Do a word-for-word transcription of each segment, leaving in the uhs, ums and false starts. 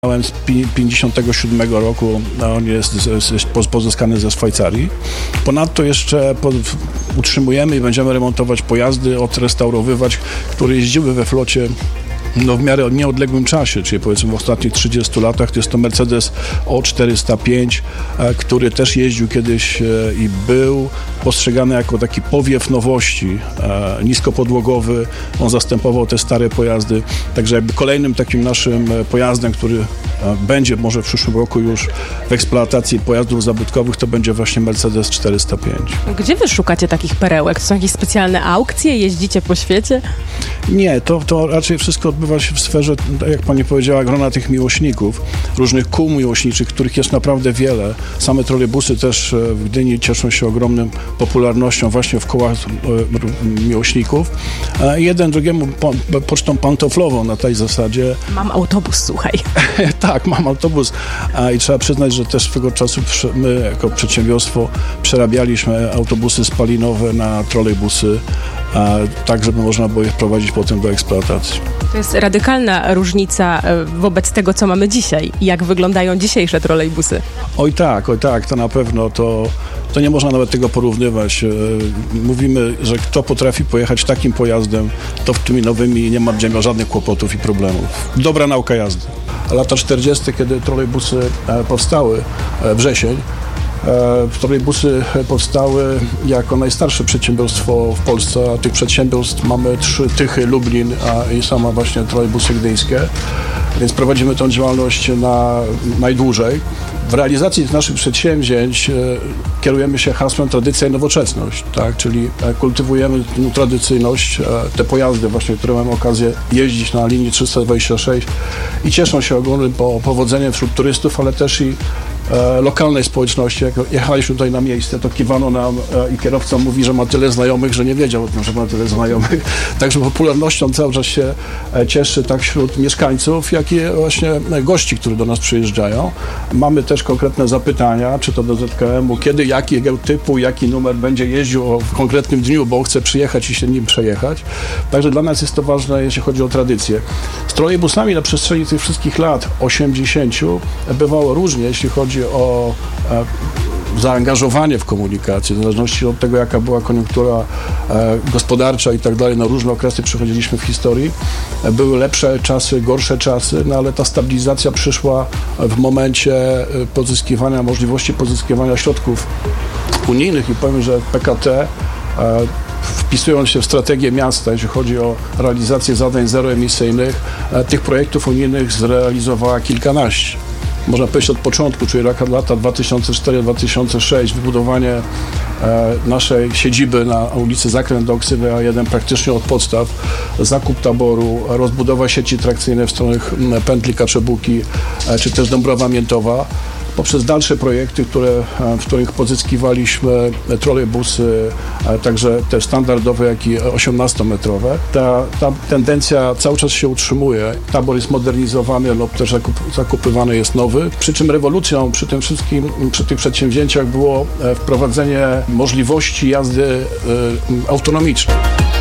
z pięćdziesiątego siódmego roku, on jest z, z, pozyskany ze Szwajcarii. Ponadto jeszcze pod, utrzymujemy i będziemy remontować pojazdy, odrestaurowywać, które jeździły we flocie no, w miarę nieodległym czasie, czyli powiedzmy w ostatnich trzydziestu latach. To jest to Mercedes O czterysta pięć, e, który też jeździł kiedyś e, i był postrzegany jako taki powiew nowości, e, niskopodłogowy. On zastępował te stare pojazdy. Także jakby kolejnym takim naszym pojazdem, który e, będzie może w przyszłym roku już w eksploatacji pojazdów zabytkowych, to będzie właśnie Mercedes czterysta pięć. Gdzie wy szukacie takich perełek? To są jakieś specjalne aukcje? Jeździcie po świecie? Nie, to, to raczej wszystko odbywa się w sferze, jak pani powiedziała, grona tych miłośników, różnych kół miłośniczych, których jest naprawdę wiele. Same trolejbusy też w Gdyni cieszą się ogromną popularnością właśnie w kołach miłośników. Jeden drugiemu po, pocztą pantoflową na tej zasadzie. Mam autobus, słuchaj. Tak, mam autobus. I trzeba przyznać, że też swego czasu my jako przedsiębiorstwo przerabialiśmy autobusy spalinowe na trolejbusy, tak żeby można było je wprowadzić potem do eksploatacji. To jest radykalna różnica wobec tego, co mamy dzisiaj. Jak wyglądają dzisiejsze trolejbusy? Oj tak, oj tak, to na pewno to, to nie można nawet tego porównywać. Mówimy, że kto potrafi pojechać takim pojazdem, to w tymi nowymi nie ma, nie ma żadnych kłopotów i problemów. Dobra nauka jazdy. Lata czterdzieste, kiedy trolejbusy powstały, wrzesień, trolejbusy powstały jako najstarsze przedsiębiorstwo w Polsce, a tych przedsiębiorstw mamy trzy: Tychy, Lublin a i sama właśnie trolejbusy gdyńskie, więc prowadzimy tę działalność na najdłużej. W realizacji tych naszych przedsięwzięć e, kierujemy się hasłem tradycja i nowoczesność, tak? Czyli e, kultywujemy no, tradycyjność, e, te pojazdy właśnie, które mamy okazję jeździć na linii trzysta dwadzieścia sześć i cieszą się ogromnym po, powodzeniem wśród turystów, ale też i e, lokalnej społeczności. Jak jechaliśmy tutaj na miejsce, to kiwano nam e, i kierowca mówi, że ma tyle znajomych, że nie wiedział o tym, że ma tyle znajomych. Także popularnością cały czas się e, cieszy tak wśród mieszkańców, jak i właśnie e, gości, którzy do nas przyjeżdżają. Mamy też konkretne zapytania, czy to do Z K M u, kiedy, jakiego typu, jaki numer będzie jeździł w konkretnym dniu, bo chce przyjechać i się nim przejechać. Także dla nas jest to ważne, jeśli chodzi o tradycję. Z trolejbusami na przestrzeni tych wszystkich lat osiemdziesięciu bywało różnie, jeśli chodzi o e, zaangażowanie w komunikację, w zależności od tego, jaka była koniunktura e, gospodarcza i tak dalej. Na różne okresy przechodziliśmy w historii. E, były lepsze czasy, gorsze czasy, no ale ta stabilizacja przyszła w momencie e, pozyskiwania, możliwości pozyskiwania środków unijnych i powiem, że P K T e, wpisując się w strategię miasta, jeśli chodzi o realizację zadań zeroemisyjnych, e, tych projektów unijnych zrealizowała kilkanaście. Można powiedzieć od początku, czyli lata dwa tysiące cztery do dwa tysiące sześć, wybudowanie e, naszej siedziby na ulicy Zakręt do Ksywy A jeden praktycznie od podstaw, zakup taboru, rozbudowa sieci trakcyjnej w stronę pętli Kaczebuki, e, czy też Dąbrowa Miętowa, poprzez dalsze projekty, które, w których pozyskiwaliśmy trolejbusy, także te standardowe, jak i osiemnastometrowe. Ta, ta tendencja cały czas się utrzymuje. Tabor jest modernizowany lub też zakup, zakupywany jest nowy. Przy czym rewolucją przy tym wszystkim, przy tych przedsięwzięciach było wprowadzenie możliwości jazdy y, autonomicznej.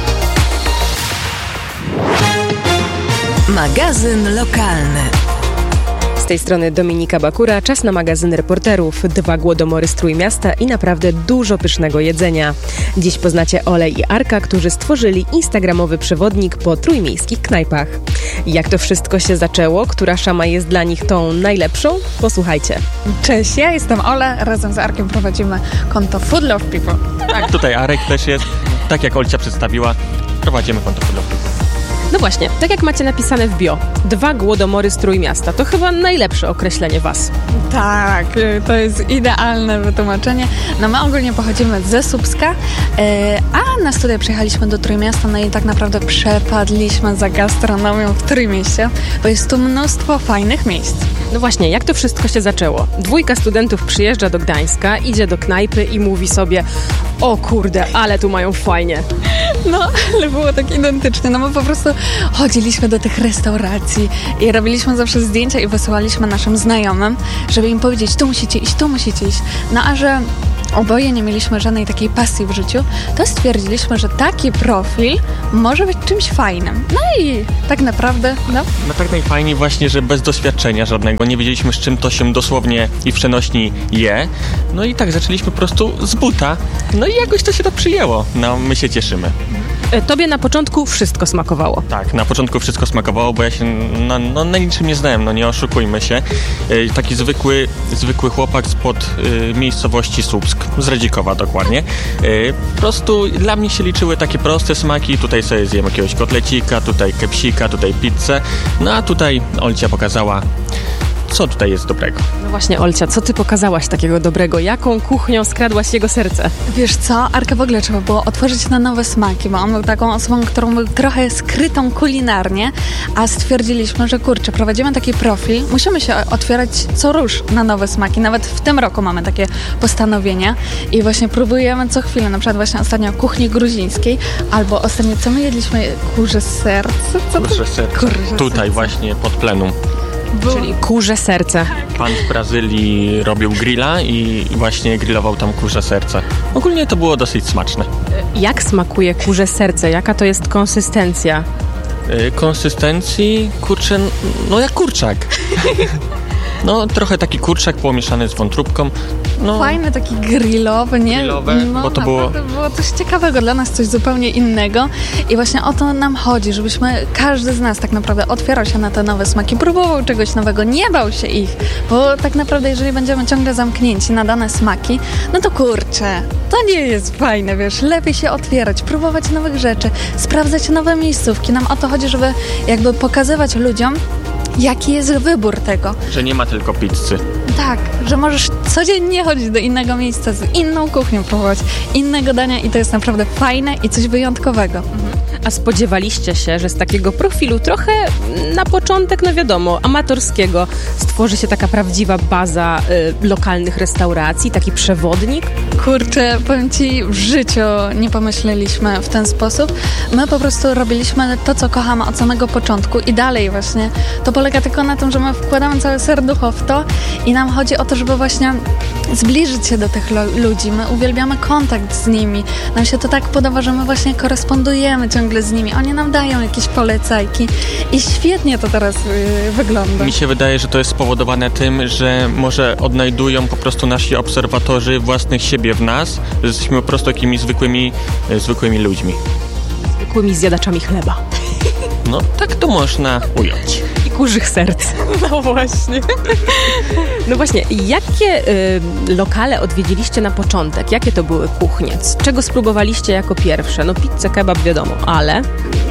Magazyn lokalny. Z tej strony Dominika Bakura, czas na magazyn reporterów, dwa głodomory z Trójmiasta i naprawdę dużo pysznego jedzenia. Dziś poznacie Olej i Arka, którzy stworzyli instagramowy przewodnik po trójmiejskich knajpach. Jak to wszystko się zaczęło? Która szama jest dla nich tą najlepszą? Posłuchajcie. Cześć, ja jestem Ola, razem z Arkiem prowadzimy konto Food Love People. Tak, tutaj Arek też jest, tak jak Olcia przedstawiła, prowadzimy konto Food Love People. No właśnie, tak jak macie napisane w bio, dwa głodomory z Trójmiasta, to chyba najlepsze określenie was. Tak, to jest idealne wytłumaczenie. No my ogólnie pochodzimy ze Słupska, a na studia przyjechaliśmy do Trójmiasta, no i tak naprawdę przepadliśmy za gastronomią w Trójmieście, bo jest tu mnóstwo fajnych miejsc. No właśnie, jak to wszystko się zaczęło? Dwójka studentów przyjeżdża do Gdańska, idzie do knajpy i mówi sobie: o kurde, ale tu mają fajnie. No, ale było tak identycznie. No my po prostu chodziliśmy do tych restauracji i robiliśmy zawsze zdjęcia i wysyłaliśmy naszym znajomym, żeby im powiedzieć, tu musicie iść, tu musicie iść. No a że oboje nie mieliśmy żadnej takiej pasji w życiu, to stwierdziliśmy, że taki profil może być czymś fajnym. No i tak naprawdę, no. No tak najfajniej właśnie, że bez doświadczenia żadnego, nie wiedzieliśmy, z czym to się dosłownie i w przenośni je. No i tak zaczęliśmy po prostu z buta. No i jakoś to się tak przyjęło. No my się cieszymy. Tobie na początku wszystko smakowało. Tak, na początku wszystko smakowało, bo ja się no, no, na niczym nie znałem, no nie oszukujmy się. Yy, taki zwykły, zwykły chłopak spod yy, miejscowości Słupsk, z Radzikowa dokładnie. Yy, po prostu dla mnie się liczyły takie proste smaki, tutaj sobie zjem jakiegoś kotlecika, tutaj kepsika, tutaj pizzę, no a tutaj Olcia pokazała, co tutaj jest dobrego. No właśnie, Olcia, co ty pokazałaś takiego dobrego? Jaką kuchnią skradłaś jego serce? Wiesz co, Arka w ogóle trzeba było otworzyć na nowe smaki, bo on był taką osobą, którą był trochę skrytą kulinarnie, a stwierdziliśmy, że kurczę, prowadzimy taki profil, musimy się otwierać co rusz na nowe smaki. Nawet w tym roku mamy takie postanowienia i właśnie próbujemy co chwilę, na przykład właśnie ostatnio kuchni gruzińskiej, albo ostatnio, co my jedliśmy? Kurze serce? Co Kurze serce. Kurze Tutaj serce. właśnie pod plenum. Było. Czyli kurze serce. Pan z Brazylii robił grilla i właśnie grillował tam kurze serce. Ogólnie to było dosyć smaczne. Jak smakuje kurze serce? Jaka to jest konsystencja? Yy, konsystencji, kurczę, no jak kurczak. No trochę taki kurczak pomieszany z wątróbką. No, Fajny, taki grillowy, nie? Grillowe, no, bo to było... było coś ciekawego dla nas, coś zupełnie innego i właśnie o to nam chodzi, żebyśmy, każdy z nas tak naprawdę otwierał się na te nowe smaki, próbował czegoś nowego, nie bał się ich, bo tak naprawdę jeżeli będziemy ciągle zamknięci na dane smaki, no to kurczę, to nie jest fajne, wiesz, lepiej się otwierać, próbować nowych rzeczy, sprawdzać nowe miejscówki. Nam o to chodzi, żeby jakby pokazywać ludziom, jaki jest wybór tego. Że nie ma tylko pizzy. Tak, że możesz codziennie chodzić do innego miejsca, z inną kuchnią próbować innego dania i to jest naprawdę fajne i coś wyjątkowego. A spodziewaliście się, że z takiego profilu trochę na początek, no wiadomo, amatorskiego stworzy się taka prawdziwa baza y, lokalnych restauracji, taki przewodnik? Kurczę, powiem Ci, w życiu nie pomyśleliśmy w ten sposób. My po prostu robiliśmy to, co kochamy od samego początku i dalej właśnie. To polega tylko na tym, że my wkładamy całe serducho w to i nam chodzi o to, żeby właśnie zbliżyć się do tych lo- ludzi. My uwielbiamy kontakt z nimi. Nam się to tak podoba, że my właśnie korespondujemy ciągle z nimi. Oni nam dają jakieś polecajki i świetnie to teraz yy, wygląda. Mi się wydaje, że to jest spowodowane tym, że może odnajdują po prostu nasi obserwatorzy własnych siebie w nas, że jesteśmy po prostu takimi zwykłymi, e, zwykłymi ludźmi. Zwykłymi zjadaczami chleba. No, tak to można ująć. I kurzych serc. No właśnie. No właśnie, jakie y, lokale odwiedziliście na początek? Jakie to były kuchnie? Z czego spróbowaliście jako pierwsze? No pizzę, kebab wiadomo, ale...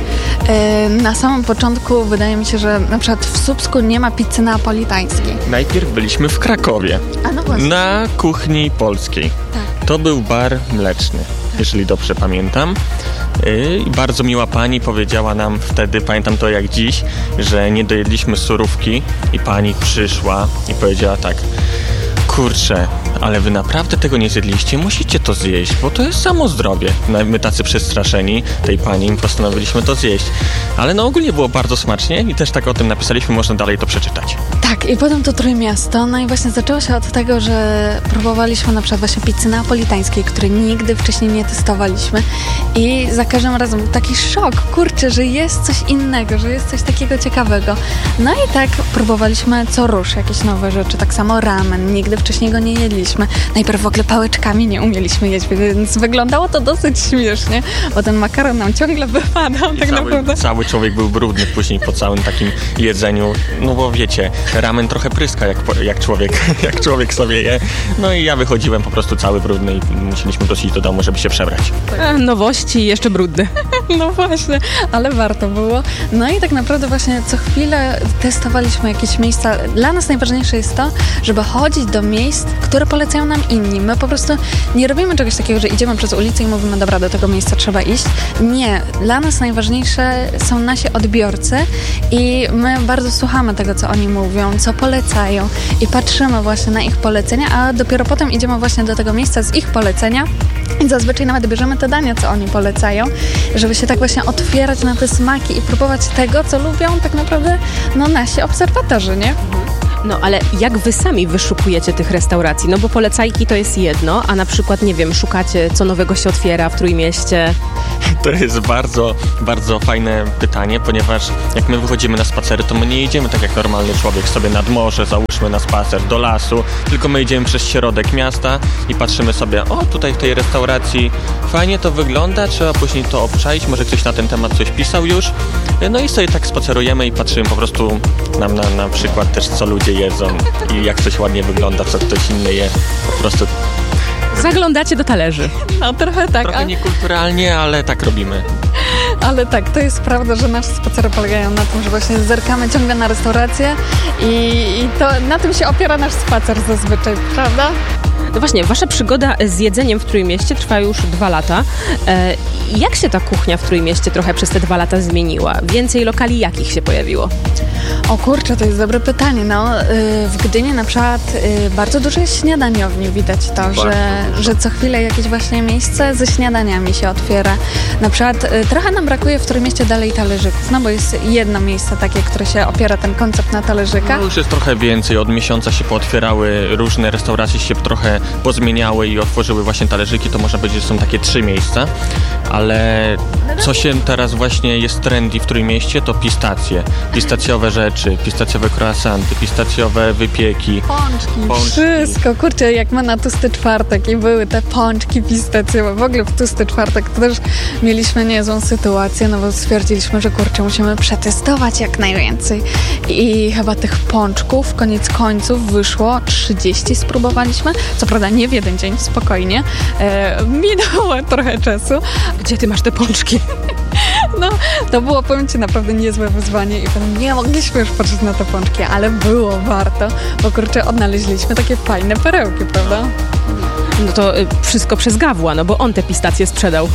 Na samym początku wydaje mi się, że na przykład w Słupsku nie ma pizzy neapolitańskiej. Najpierw byliśmy w Krakowie, A no właśnie. na kuchni polskiej. Tak. To był bar mleczny, jeżeli dobrze pamiętam. I bardzo miła pani powiedziała nam wtedy, pamiętam to jak dziś, że nie dojedliśmy surówki i pani przyszła i powiedziała tak: kurczę, ale wy naprawdę tego nie zjedliście, musicie to zjeść, bo to jest samo zdrowie. No, my tacy przestraszeni tej pani postanowiliśmy to zjeść. Ale no ogólnie było bardzo smacznie i też tak o tym napisaliśmy, można dalej to przeczytać. Tak, i potem to Trójmiasto, no i właśnie zaczęło się od tego, że próbowaliśmy na przykład właśnie pizzy neapolitańskiej, której nigdy wcześniej nie testowaliśmy i za każdym razem taki szok, kurczę, że jest coś innego, że jest coś takiego ciekawego. No i tak próbowaliśmy co rusz jakieś nowe rzeczy, tak samo ramen, nigdy wcześniej go nie jedliśmy. Najpierw w ogóle pałeczkami nie umieliśmy jeść, więc wyglądało to dosyć śmiesznie, bo ten makaron nam ciągle wypadał tak cały, naprawdę. Cały człowiek był brudny później po całym takim jedzeniu, no bo wiecie, ramen trochę pryska jak, jak, człowiek, jak człowiek sobie je. No i ja wychodziłem po prostu cały brudny i musieliśmy wrócić do domu, żeby się przebrać. E, nowości i jeszcze brudny. No właśnie, ale warto było. No i tak naprawdę właśnie co chwilę testowaliśmy jakieś miejsca. Dla nas najważniejsze jest to, żeby chodzić do miejsc, które polecają nam inni. My po prostu nie robimy czegoś takiego, że idziemy przez ulicę i mówimy, dobra, do tego miejsca trzeba iść. Nie. Dla nas najważniejsze są nasi odbiorcy i my bardzo słuchamy tego, co oni mówią, co polecają i patrzymy właśnie na ich polecenia, a dopiero potem idziemy właśnie do tego miejsca z ich polecenia i zazwyczaj nawet bierzemy te dania, co oni polecają, żeby się tak właśnie otwierać na te smaki i próbować tego, co lubią tak naprawdę no, nasi obserwatorzy, nie? No ale jak wy sami wyszukujecie tych restauracji? No bo polecajki to jest jedno, a na przykład, nie wiem, szukacie, co nowego się otwiera w Trójmieście. To jest bardzo, bardzo fajne pytanie, ponieważ jak my wychodzimy na spacery, to my nie idziemy tak jak normalny człowiek sobie nad morze, załóżmy na spacer do lasu, tylko my idziemy przez środek miasta i patrzymy sobie, o tutaj w tej restauracji fajnie to wygląda, trzeba później to obczaić, może ktoś na ten temat coś pisał już. No i sobie tak spacerujemy i patrzymy po prostu nam na, na przykład też, co ludzie jedzą i jak coś ładnie wygląda, co ktoś inny je, po prostu. Zaglądacie do talerzy. No trochę tak. Trochę a... niekulturalnie, ale tak robimy. Ale tak, to jest prawda, że nasze spacery polegają na tym, że właśnie zerkamy ciągle na restaurację i, i to na tym się opiera nasz spacer zazwyczaj, prawda? No właśnie, wasza przygoda z jedzeniem w Trójmieście trwa już dwa lata. E, jak się ta kuchnia w Trójmieście trochę przez te dwa lata zmieniła? Więcej lokali jakich się pojawiło? O kurczę, to jest dobre pytanie. No, y, w Gdyni na przykład y, bardzo dużo jest śniadaniowni. Widać to, że, że co chwilę jakieś właśnie miejsce ze śniadaniami się otwiera. Na przykład y, trochę nam brakuje w Trójmieście dalej talerzyków, no bo jest jedno miejsce takie, które się opiera ten koncept na talerzykach. No już jest trochę więcej. Od miesiąca się pootwierały, różne restauracje się trochę pozmieniały i otworzyły właśnie talerzyki. To można powiedzieć, że są takie trzy miejsca. Ale co się teraz właśnie jest trendy w Trójmieście, to pistacje. Pistacjowe rzeczy, pistacjowe croissanty, pistacjowe wypieki. Pączki, pączki. Wszystko. Kurczę, jak my na tłusty czwartek i były te pączki pistacjowe. W ogóle w tłusty czwartek to też mieliśmy niezłą sytuację, no bo stwierdziliśmy, że kurczę, musimy przetestować jak najwięcej. I chyba tych pączków koniec końców wyszło trzydzieści, spróbowaliśmy. Co prawda nie w jeden dzień, spokojnie. E, minęło trochę czasu. Gdzie ty masz te pączki? No, to było, powiem ci, naprawdę niezłe wyzwanie i potem nie mogliśmy już patrzeć na te pączki, ale było warto, bo kurczę, odnaleźliśmy takie fajne perełki, prawda? No to y, wszystko przez Gawła, no bo on te pistacje sprzedał.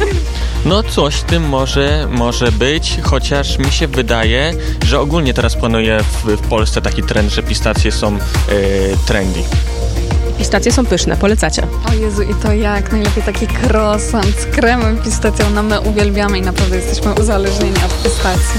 No coś w tym może, może być, chociaż mi się wydaje, że ogólnie teraz panuje w, w Polsce taki trend, że pistacje są e, trendy. Pistacje są pyszne, polecacie. O Jezu, i to jak najlepiej taki croissant z kremem, pistacją, no my uwielbiamy i naprawdę jesteśmy uzależnieni od pistacji.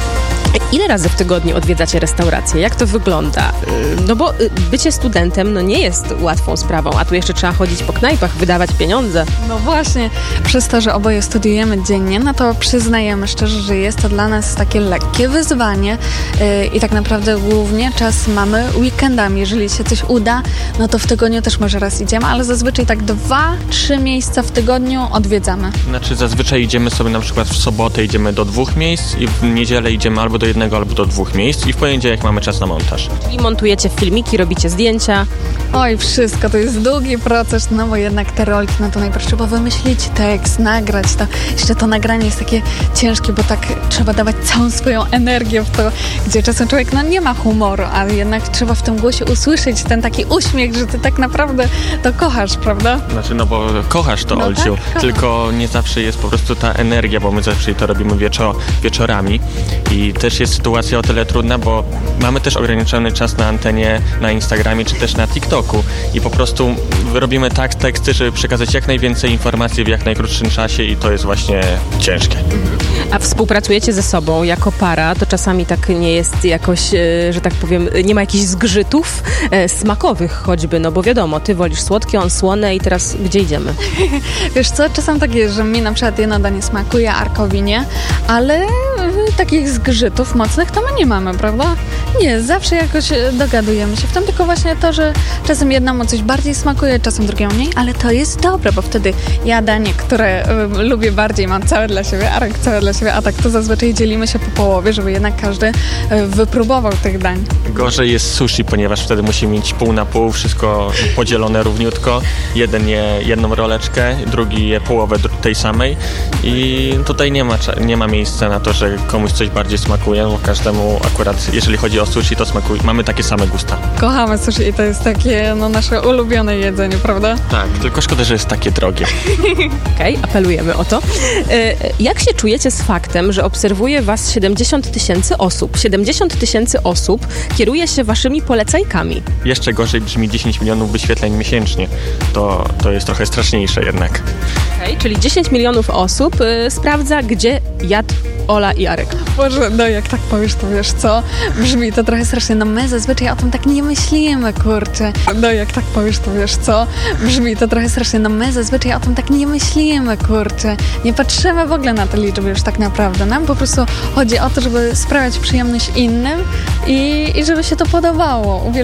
Ile razy w tygodniu odwiedzacie restaurację? Jak to wygląda? No bo bycie studentem no nie jest łatwą sprawą, a tu jeszcze trzeba chodzić po knajpach, wydawać pieniądze. No właśnie, przez to, że oboje studiujemy dziennie, no to przyznajemy szczerze, że jest to dla nas takie lekkie wyzwanie yy, i tak naprawdę głównie czas mamy weekendami. Jeżeli się coś uda, no to w tygodniu też może raz idziemy, ale zazwyczaj tak dwa, trzy miejsca w tygodniu odwiedzamy. Znaczy zazwyczaj idziemy sobie na przykład w sobotę idziemy do dwóch miejsc i w niedzielę idziemy albo do jednego, albo do dwóch miejsc i w poniedziałek mamy czas na montaż. Czyli montujecie filmiki, robicie zdjęcia. Oj, wszystko, to jest długi proces, no bo jednak te rolki, no to najpierw trzeba wymyślić tekst, nagrać to. Jeszcze to nagranie jest takie ciężkie, bo tak trzeba dawać całą swoją energię w to, gdzie czasem człowiek no nie ma humoru, ale jednak trzeba w tym głosie usłyszeć ten taki uśmiech, że ty tak naprawdę to kochasz, prawda? Znaczy, no bo kochasz to, no Olciu, tak, tylko nie zawsze jest po prostu ta energia, bo my zawsze to robimy wieczo- wieczorami i też jest sytuacja o tyle trudna, bo mamy też ograniczony czas na antenie, na Instagramie czy też na TikToku i po prostu robimy tak teksty, żeby przekazać jak najwięcej informacji w jak najkrótszym czasie i to jest właśnie ciężkie. A współpracujecie ze sobą jako para, to czasami tak nie jest jakoś, że tak powiem, nie ma jakichś zgrzytów smakowych choćby, no bo wiadomo, ty wolisz słodkie, on słone i teraz gdzie idziemy? Wiesz co, czasem tak jest, że mi na przykład jedno danie smakuje, Arkowi nie, ale takich zgrzytów mocnych to my nie mamy, prawda? Nie, zawsze jakoś dogadujemy się w tym, tylko właśnie to, że czasem jednemu coś bardziej smakuje, czasem drugiemu mniej, ale to jest dobre, bo wtedy ja danie, które y, lubię bardziej, mam całe dla siebie, Arek całe dla siebie, a tak to zazwyczaj dzielimy się po połowie, żeby jednak każdy y, wypróbował tych dań. Gorzej jest sushi, ponieważ wtedy musimy mieć pół na pół, wszystko podzielone równiutko. Jeden je jedną roleczkę, drugi je połowę tej samej i tutaj nie ma, nie ma miejsca na to, że komuś coś bardziej smakuje, bo każdemu akurat, jeżeli chodzi o sushi, to smakuje, mamy takie same gusta. Kochamy sushi i to jest takie no, nasze ulubione jedzenie, prawda? Tak, tylko szkoda, że jest takie drogie. Okej, okay, apelujemy o to. Jak się czujecie z faktem, że obserwuje was siedemdziesiąt tysięcy osób? siedemdziesiąt tysięcy osób kieruje się waszymi polecajkami. Jeszcze gorzej brzmi dziesięć milionów wyświetleń miesięcznie. To, to jest trochę straszniejsze jednak. Okej, okay, czyli dziesięć milionów osób y, sprawdza, gdzie jadł Ola i Arek. Boże, no jak tak powiesz, to wiesz co? Brzmi to trochę strasznie. No my zazwyczaj o tym tak nie myślimy, kurczę. No jak tak powiesz, to wiesz co? Brzmi to trochę strasznie. No my zazwyczaj o tym tak nie myślimy, kurczę. Nie patrzymy w ogóle na te liczby już tak naprawdę. Nam po prostu chodzi o to, żeby sprawiać przyjemność innym i, i żeby się to podobało.